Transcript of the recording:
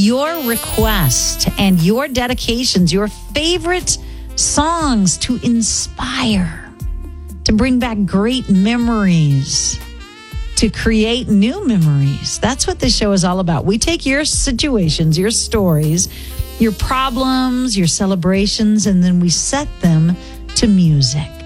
your requests and your dedications, your favorite songs to inspire, to bring back great memories, to create new memories. That's what this show is all about. We take your situations, your stories, your problems, your celebrations, and then we set them to music.